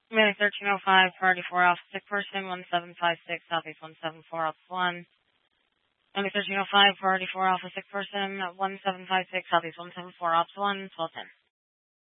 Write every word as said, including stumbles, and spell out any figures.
Committee thirteen oh five, Priority four, Alpha Sick Person, one seven five six, Southeast one seven four, Alpha one. Committee thirteen oh five, Priority four, Alpha Sick Person, one seven five six, Southeast one seven four, Alpha one, twelve ten.